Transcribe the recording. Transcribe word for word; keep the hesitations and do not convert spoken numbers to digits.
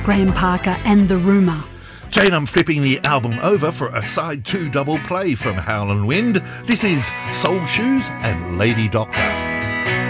Graham Parker and The Rumour. Jane, I'm flipping the album over for a side two double play from Howlin' Wind. This is Soul Shoes and Lady Doctor.